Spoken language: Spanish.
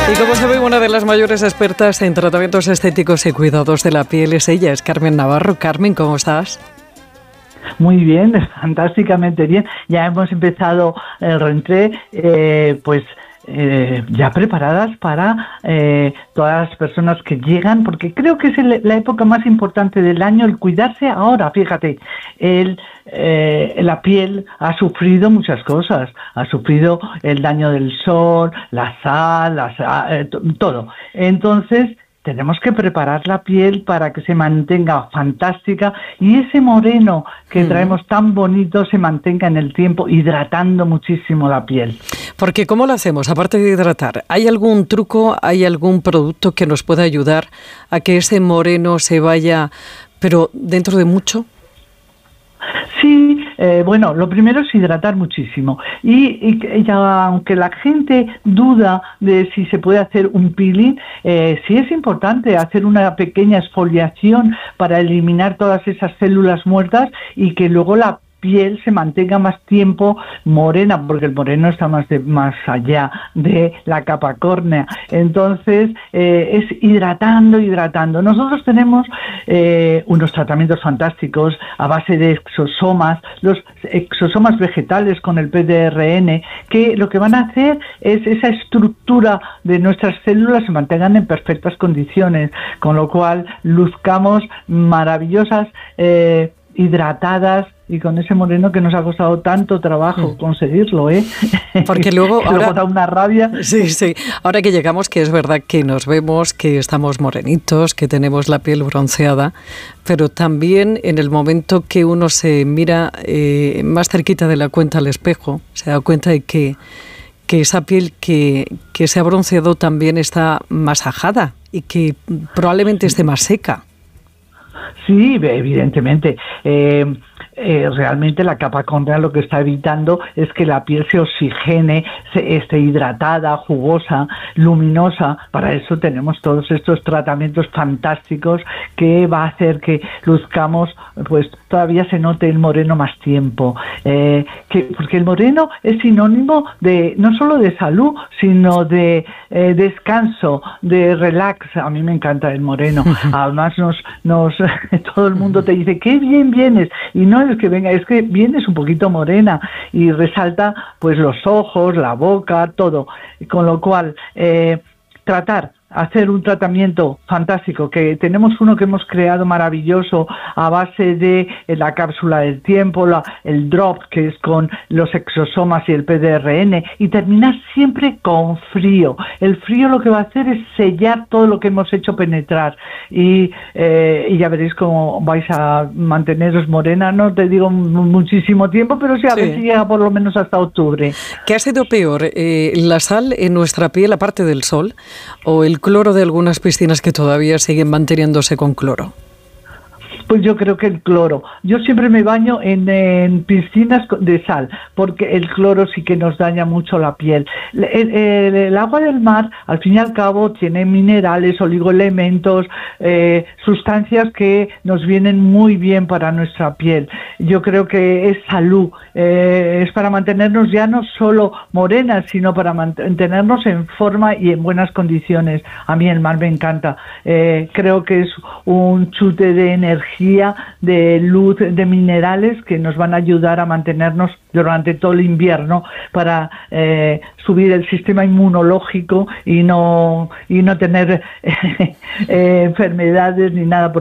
Y como sabe, una de las mayores expertas en tratamientos estéticos y cuidados de la piel es ella, es Carmen Navarro. Carmen, ¿cómo estás? Muy bien, fantásticamente bien. Ya hemos empezado el rentré, ya preparadas para todas las personas que llegan, porque creo que es la época más importante del año, el cuidarse ahora. Fíjate, la piel ha sufrido muchas cosas, ha sufrido el daño del sol, la sal, todo. Entonces, tenemos que preparar la piel para que se mantenga fantástica y ese moreno que traemos tan bonito se mantenga en el tiempo, hidratando muchísimo la piel. Porque ¿cómo lo hacemos? Aparte de hidratar, ¿hay algún truco, hay algún producto que nos pueda ayudar a que ese moreno se vaya, pero dentro de mucho? Sí, bueno, lo primero es hidratar muchísimo y ya, aunque la gente duda de si se puede hacer un peeling, sí es importante hacer una pequeña exfoliación para eliminar todas esas células muertas y que luego la piel se mantenga más tiempo morena, porque el moreno está más allá de la capa córnea. Entonces, es hidratando. Nosotros tenemos unos tratamientos fantásticos a base de exosomas, los exosomas vegetales con el PDRN, que lo que van a hacer es esa estructura de nuestras células se mantengan en perfectas condiciones, con lo cual luzcamos maravillosas, hidratadas, y con ese moreno que nos ha costado tanto trabajo conseguirlo, Porque luego ahora da una rabia. Sí. Ahora que llegamos, que es verdad que nos vemos, que estamos morenitos, que tenemos la piel bronceada, pero también en el momento que uno se mira más cerquita de la cuenta al espejo, se da cuenta de que esa piel que se ha bronceado también está más ajada y que probablemente esté más seca. Sí, evidentemente. Realmente la capa córnea lo que está evitando es que la piel se oxigene, esté hidratada, jugosa, luminosa. Para eso tenemos todos estos tratamientos fantásticos que va a hacer que luzcamos, pues todavía se note el moreno más tiempo. Porque el moreno es sinónimo de no solo de salud, sino de descanso, de relax. A mí me encanta el moreno. Además todo el mundo te dice qué bien vienes, y no es que venga, es que vienes un poquito morena y resalta pues los ojos, la boca, todo, con lo cual hacer un tratamiento fantástico, que tenemos uno que hemos creado maravilloso a base de la cápsula del tiempo, el drop, que es con los exosomas y el PDRN, y terminar siempre con frío. El frío lo que va a hacer es sellar todo lo que hemos hecho penetrar y ya veréis cómo vais a manteneros morena, no te digo muchísimo tiempo, pero sí, a ver si llega por lo menos hasta octubre. ¿Qué ha sido peor, la sal en nuestra piel, aparte del sol, o el cloro de algunas piscinas que todavía siguen manteniéndose con cloro? Pues yo creo que el cloro. Yo siempre me baño en piscinas de sal, porque el cloro sí que nos daña mucho la piel. El agua del mar, al fin y al cabo, tiene minerales, oligoelementos, sustancias que nos vienen muy bien para nuestra piel. Yo creo que es salud, es para mantenernos ya no solo morenas, sino para mantenernos en forma y en buenas condiciones. A mí el mar me encanta. Creo que es un chute de energía, de luz, de minerales que nos van a ayudar a mantenernos durante todo el invierno para subir el sistema inmunológico y no tener enfermedades ni nada por